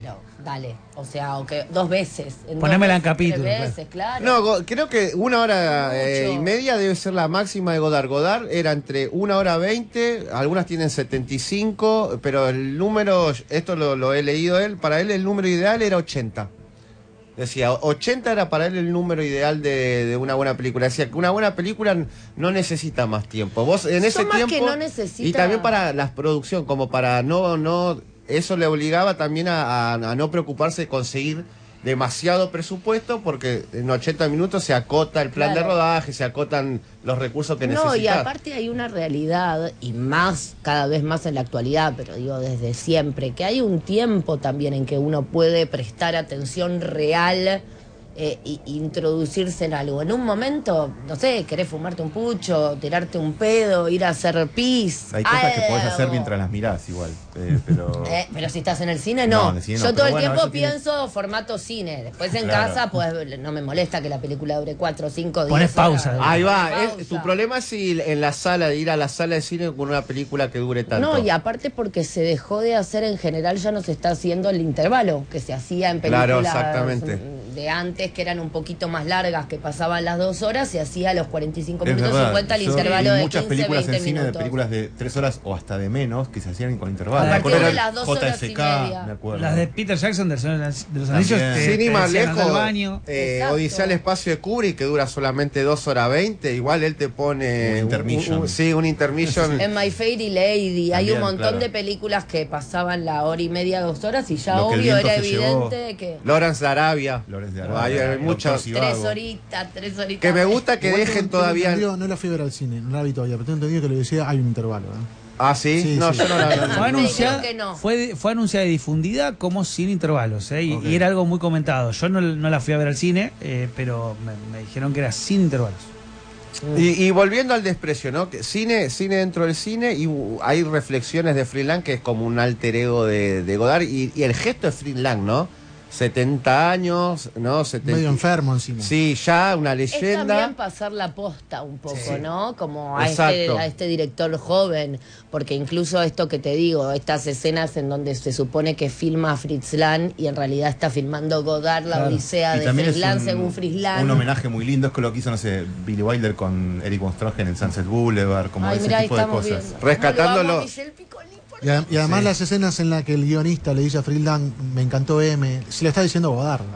No, dale, o sea, o que 2 veces. Ponémela en capítulo. 3 veces, claro. No, creo que 1 hora y media debe ser la máxima de Godard. Godard era entre 1 hora 20, algunas tienen 75, pero el número, esto lo he leído él, para él el número ideal era 80. Decía, 80 era para él el número ideal de una buena película. Decía que una buena película no necesita más tiempo. Vos en ese más tiempo... que no necesita... Y también para la producción, como para no eso le obligaba también a no preocuparse de conseguir demasiado presupuesto, porque en 80 minutos se acota el plan de rodaje, se acotan los recursos que necesitas. No, y aparte hay una realidad, y más, cada vez más en la actualidad, pero digo desde siempre, que hay un tiempo también en que uno puede prestar atención real e introducirse en algo. En un momento, no sé, querés fumarte un pucho, tirarte un pedo, ir a hacer pis. Hay cosas que podés hacer mientras las mirás igual, pero si estás en el cine, no. No, yo todo el tiempo pienso formato cine. Después en casa, pues no me molesta que la película dure 4, 5 días. Pones pausa. Ahí va. Tu problema es si en la sala, de ir a la sala de cine con una película que dure tanto. No, y aparte porque se dejó de hacer en general, ya no se está haciendo el intervalo que se hacía en películas de antes, que eran un poquito más largas, que pasaban las 2 horas, se hacía a los 45 minutos, 50 el intervalo de 15, 20 minutos. Muchas películas en cine, de películas de 3 horas o hasta de menos, que se hacían con intervalo. A partir de las 2 horas y JFK, media. me acuerdo. Las de Peter Jackson de los Anillos. Sin ir más lejos, al baño. Odisea al espacio de Kubrick, que dura solamente 2 horas 20, igual él te pone un intermission. un intermission. En My Fair Lady También, hay un montón claro, de películas que pasaban la hora y media, 2 horas, y ya Lo que el obvio viento era se llevó. evidente que... Lawrence de Arabia. Hay muchas. 3 horitas. Que me gusta que Igual dejen todavía. No la fui a ver al cine, no la vi todavía, pero tengo entendido que lo decía, hay un intervalo. Ah, ¿sí? Sí, no, sí. yo no la Fue anunciada, creo que no. fue anunciada y difundida como sin intervalos, y era algo muy comentado. Yo no la fui a ver al cine, pero me dijeron que era sin intervalos. Y volviendo al desprecio, ¿no? Que cine dentro del cine, y hay reflexiones de Fritz que es como un alter ego de Godard, y el gesto de Fritz Lang, ¿no? 70 años, ¿no? Medio enfermo encima. Sí, ya una Es leyenda. también pasar la posta un poco, Sí. ¿no? Como a Exacto. este director joven, porque incluso esto que te digo, estas escenas en donde se supone que filma Fritz Lang y en realidad está filmando Godard, la odisea de Fritz Lang según Fritz Lang. Un homenaje muy lindo, es con lo que hizo, no sé, Billy Wilder con Eric von Stroheim en Sunset Boulevard, como Ay, ese mirá, tipo de estamos cosas. viendo. Rescatándolo. No, lo amo a Michel Piccoli, por Y además las escenas en las que el guionista le dice a Fritz Lang, me encantó M, se le está diciendo Godard.